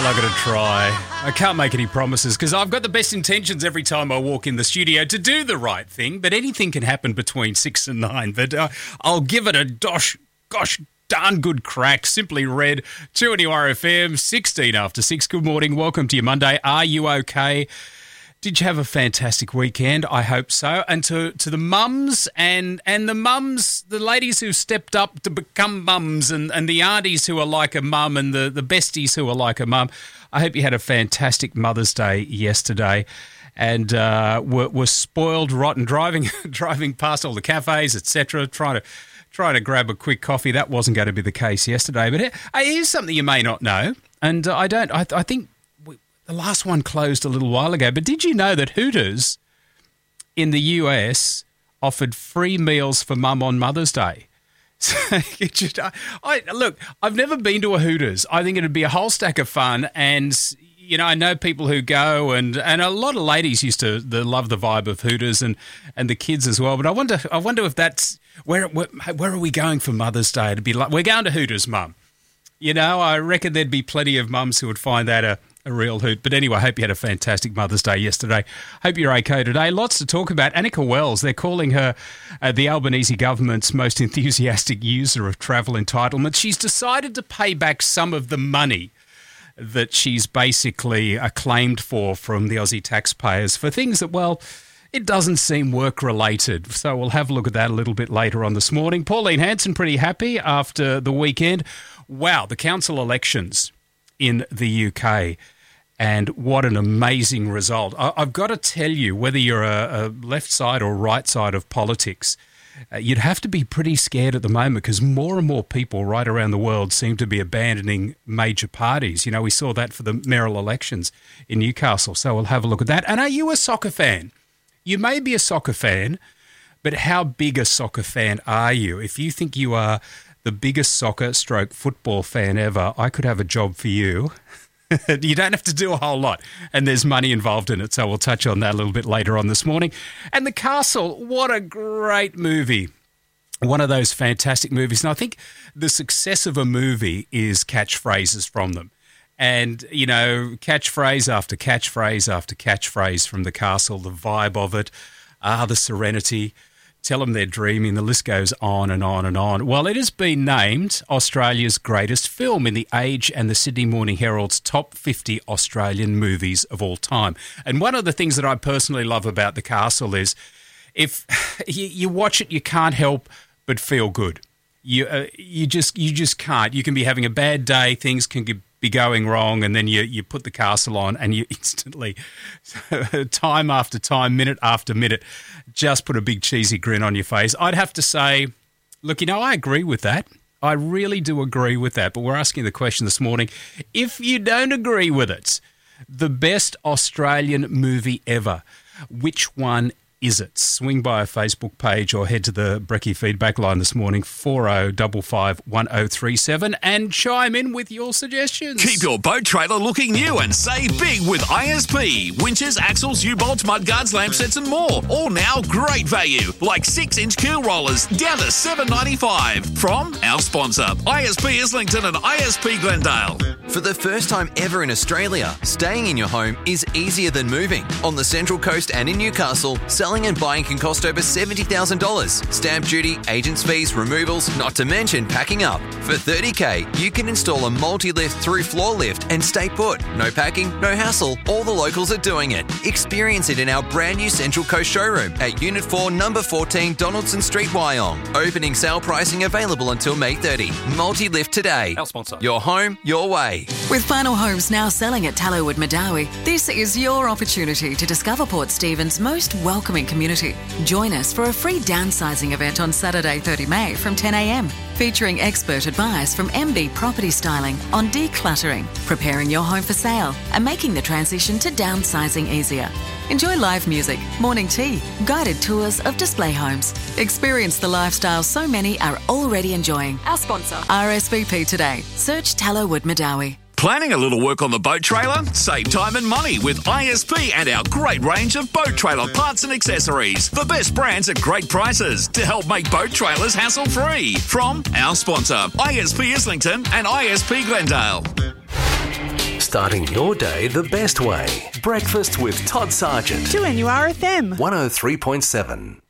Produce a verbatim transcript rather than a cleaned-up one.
I'm going to try. I can't make any promises because I've got the best intentions every time I walk in the studio to do the right thing, but anything can happen between six and nine. But uh, I'll give it a dosh, gosh darn good crack. Simply Red, two N U R F M, sixteen after six. Good morning. Welcome to your Monday. Are you okay? Did you have a fantastic weekend? I hope so. And to, to the mums and and the mums, the ladies who stepped up to become mums and, and the aunties who are like a mum and the, the besties who are like a mum, I hope you had a fantastic Mother's Day yesterday and uh, were, were spoiled rotten driving driving past all the cafes, et cetera, trying to, trying to grab a quick coffee. That wasn't going to be the case yesterday. But here's something you may not know, and I don't. I, I think... The last one closed a little while ago, but did you know that Hooters in the U S offered free meals for mum on Mother's Day? So, I, look, I've never been to a Hooters. I think it'd be a whole stack of fun, and you know, I know people who go, and, and a lot of ladies used to the, love the vibe of Hooters, and, and the kids as well. But I wonder, I wonder if that's where, where where are we going for Mother's Day? It'd be like we're going to Hooters, mum. You know, I reckon there'd be plenty of mums who would find that a A real hoot. But anyway, I hope you had a fantastic Mother's Day yesterday. Hope you're okay today. Lots to talk about. Annika Wells, they're calling her uh, the Albanese government's most enthusiastic user of travel entitlements. She's decided to pay back some of the money that she's basically uh, claimed for from the Aussie taxpayers for things that, well, it doesn't seem work-related. So we'll have a look at that a little bit later on this morning. Pauline Hanson, pretty happy after the weekend. Wow, the council elections in the U K, and what an amazing result. I, I've got to tell you, whether you're a, a left side or right side of politics, uh, you'd have to be pretty scared at the moment because more and more people right around the world seem to be abandoning major parties. You know, we saw that for the mayoral elections in Newcastle, so we'll have a look at that. And are you a soccer fan? You may be a soccer fan, but how big a soccer fan are you? If you think you are the biggest soccer stroke football fan ever, I could have a job for you. You don't have to do a whole lot, and there's money involved in it, so we'll touch on that a little bit later on this morning. And The Castle, what a great movie. One of those fantastic movies. And I think the success of a movie is catchphrases from them. And, you know, catchphrase after catchphrase after catchphrase from The Castle, the vibe of it, ah, the serenity, tell them they're dreaming, the list goes on and on and on. Well, it has been named Australia's greatest film in The Age and the Sydney Morning Herald's top fifty Australian movies of all time. And one of the things that I personally love about The Castle is if you, you watch it, you can't help but feel good. You uh, you just you just can't. You can be having a bad day, things can be going wrong, and then you, you put The Castle on and you instantly, time after time, minute after minute, just put a big cheesy grin on your face. I'd have to say, look, you know, I agree with that. I really do agree with that. But we're asking the question this morning, if you don't agree with it, the best Australian movie ever, which one is it? Swing by our Facebook page or head to the Brekkie feedback line this morning, four oh five five, one oh three seven, and chime in with your suggestions. Keep your boat trailer looking new and save big with I S P. Winches, axles, U-bolts, mudguards, lamp sets and more. All now great value, like six inch keel rollers down to seven ninety-five. From our sponsor, I S P Islington and I S P Glendale. For the first time ever in Australia, staying in your home is easier than moving. On the Central Coast and in Newcastle, selling and buying can cost over seventy thousand dollars. Stamp duty, agents' fees, removals, not to mention packing up. For thirty K, you can install a multi-lift through floor lift and stay put. No packing, no hassle. All the locals are doing it. Experience it in our brand new Central Coast showroom at Unit four, Number fourteen, Donaldson Street, Wyong. Opening sale pricing available until May thirtieth. Multi-lift today. Our sponsor. Your home, your way. With Final Homes now selling at Tallowood Madawi, this is your opportunity to discover Port Stephens' most welcoming community. Join us for a free downsizing event on Saturday, thirtieth of May from ten a.m, featuring expert advice from M B Property Styling on decluttering, preparing your home for sale, and making the transition to downsizing easier. Enjoy live music, morning tea, guided tours of display homes. Experience the lifestyle so many are already enjoying. Our sponsor, R S V P today. Search Tallowood Madawi. Planning a little work on the boat trailer? Save time and money with I S P and our great range of boat trailer parts and accessories. The best brands at great prices to help make boat trailers hassle-free. From our sponsor, I S P Islington and I S P Glendale. starting your day the best way. Breakfast with Todd Sargent. two N U R F M. one oh three point seven.